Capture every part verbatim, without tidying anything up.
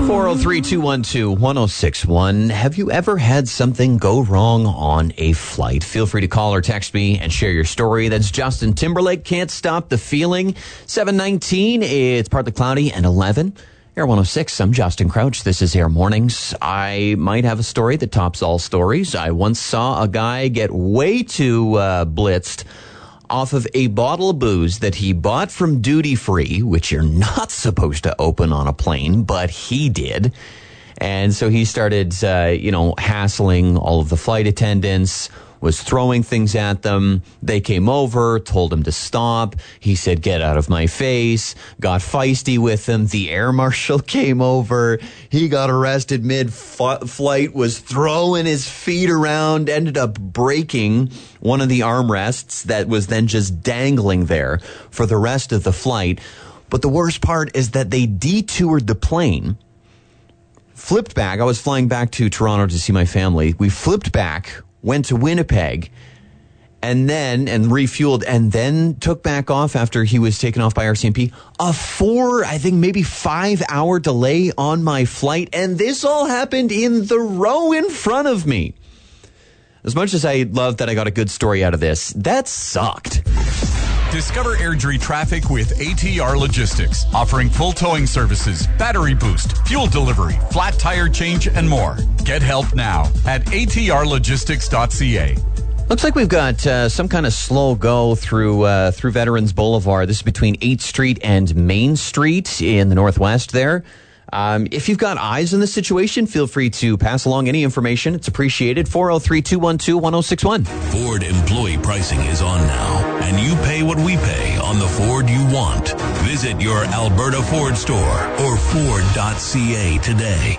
four oh three, two one two, one oh six one. Have you ever had something go wrong on a flight? Feel free to call or text me and share your story. That's Justin Timberlake, Can't Stop the Feeling. seven nineteen, it's partly cloudy, and eleven. Air one oh six, I'm Justin Crouch. This is Air Mornings. I might have a story that tops all stories. I once saw a guy get way too uh, blitzed off of a bottle of booze that he bought from duty free, which you're not supposed to open on a plane, but he did. And so he started, uh, you know, hassling all of the flight attendants, was throwing things at them. They came over, told him to stop. He said, get out of my face, got feisty with them. The air marshal came over. He got arrested mid-flight, was throwing his feet around, ended up breaking one of the armrests that was then just dangling there for the rest of the flight. But the worst part is that they detoured the plane, flipped back. I was flying back to Toronto to see my family. We flipped back, went to Winnipeg, and then, and refueled, and then took back off after he was taken off by R C M P. A four, I think maybe five hour delay on my flight, and this all happened in the row in front of me. As much as I love that I got a good story out of this, that sucked. Discover Airdrie traffic with A T R Logistics, offering full towing services, battery boost, fuel delivery, flat tire change, and more. Get help now at a t r logistics dot c a. Looks like we've got uh, some kind of slow go through uh, through Veterans Boulevard. This is between eighth Street and Main Street in the Northwest there. Um, if you've got eyes in this situation, feel free to pass along any information. It's appreciated. four oh three, two one two, one oh six one. Ford employee pricing is on now, and you pay what we pay on the Ford you want. Visit your Alberta Ford store or ford dot c a today.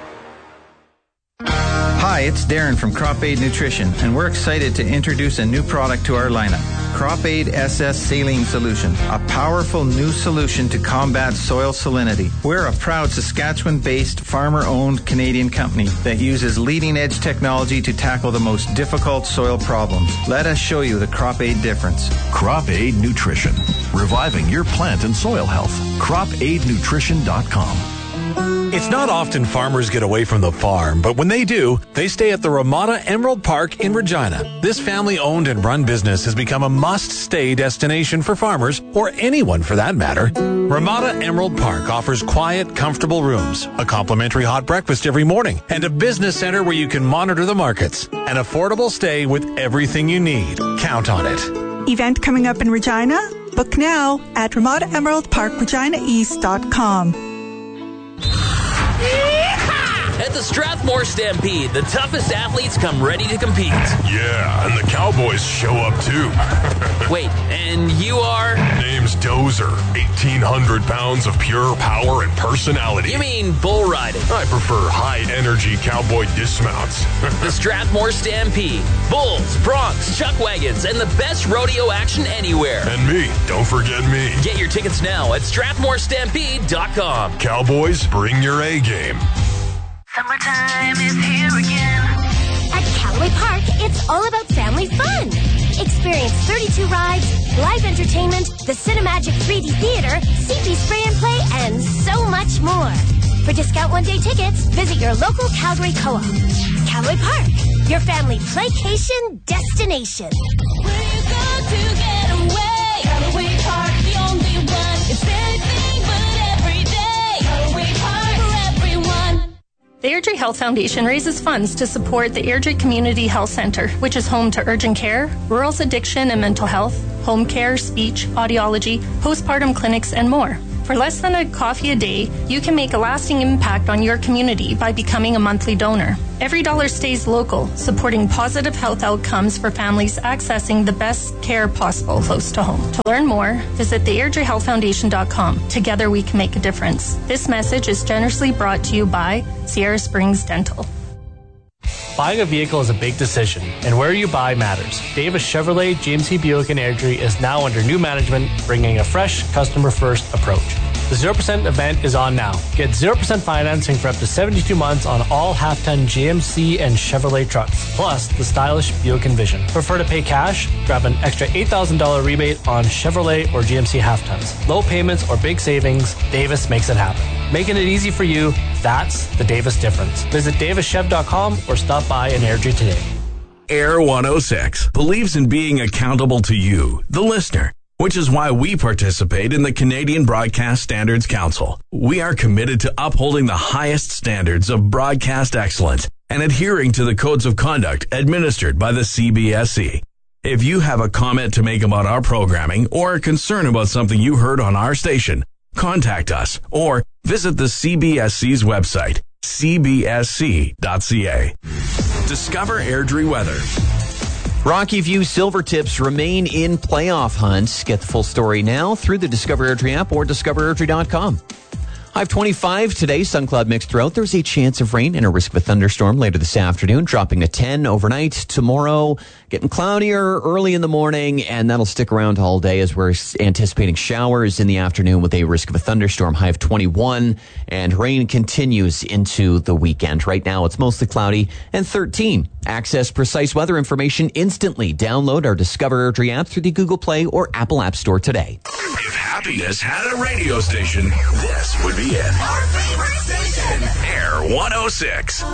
Hi, it's Darren from Crop Aid Nutrition, and we're excited to introduce a new product to our lineup. Crop Aid S S Saline Solution, a powerful new solution to combat soil salinity. We're a proud Saskatchewan-based, farmer-owned Canadian company that uses leading-edge technology to tackle the most difficult soil problems. Let us show you the Crop Aid difference. Crop Aid Nutrition, reviving your plant and soil health. crop aid nutrition dot com. It's not often farmers get away from the farm, but when they do, they stay at the Ramada Emerald Park in Regina. This family-owned and run business has become a must-stay destination for farmers, or anyone for that matter. Ramada Emerald Park offers quiet, comfortable rooms, a complimentary hot breakfast every morning, and a business center where you can monitor the markets. An affordable stay with everything you need. Count on it. Event coming up in Regina? Book now at ramada emerald park regina east dot com. At the Strathmore Stampede, the toughest athletes come ready to compete. Yeah, and the Cowboys show up too. Wait, and you are? Name's Dozer. eighteen hundred pounds of pure power and personality. You mean bull riding? I prefer high-energy cowboy dismounts. The Strathmore Stampede. Bulls, broncs, chuck wagons, and the best rodeo action anywhere. And me. Don't forget me. Get your tickets now at strathmore stampede dot com. Cowboys, bring your A game. Summertime is here again. At Callaway Park, it's all about family fun. Experience thirty-two rides, live entertainment, the Cinemagic three D Theater, C P Spray and Play, and so much more. For discount one-day tickets, visit your local Calgary Co-op. Callaway Park, your family playcation destination. Where you go to get away? Callaway Park, the only one. It's anything but every day. Callaway Park for everyone. The Airdrie Health Foundation raises funds to support the Airdrie Community Health Centre, which is home to urgent care, rural's addiction and mental health, home care, speech, audiology, postpartum clinics, and more. For less than a coffee a day, you can make a lasting impact on your community by becoming a monthly donor. Every dollar stays local, supporting positive health outcomes for families accessing the best care possible close to home. To learn more, visit the airdrie health foundation dot com. Together we can make a difference. This message is generously brought to you by Sierra Springs Dental. Buying a vehicle is a big decision, and where you buy matters. Davis Chevrolet G M C Buick in Airdrie is now under new management, bringing a fresh, customer-first approach. The zero percent event is on now. Get zero percent financing for up to seventy-two months on all half-ton G M C and Chevrolet trucks, plus the stylish Buick Envision. Prefer to pay cash? Grab an extra eight thousand dollars rebate on Chevrolet or G M C half-tons. Low payments or big savings, Davis makes it happen. Making it easy for you, that's the Davis difference. Visit davis chev dot com or stop by an Airdrie today. Air one oh six believes in being accountable to you, the listener, which is why we participate in the Canadian Broadcast Standards Council. We are committed to upholding the highest standards of broadcast excellence and adhering to the codes of conduct administered by the C B S C. If you have a comment to make about our programming or a concern about something you heard on our station, contact us or visit the C B S C's website, c b s c dot c a. Discover Airdrie weather. Rocky View Silvertips remain in playoff hunts. Get the full story now through the Discover Airdrie app or discover airdrie dot com. High of twenty-five today, sun cloud mix throughout. There's a chance of rain and a risk of a thunderstorm later this afternoon, dropping to ten overnight. Tomorrow, getting cloudier early in the morning, and that'll stick around all day as we're anticipating showers in the afternoon with a risk of a thunderstorm. High of twenty-one, and rain continues into the weekend. Right now, it's mostly cloudy and thirteen. Access precise weather information instantly. Download our Discover Airdrie app through the Google Play or Apple App Store today. If happiness had a radio station, this would be it. Our favorite station, Air one oh six.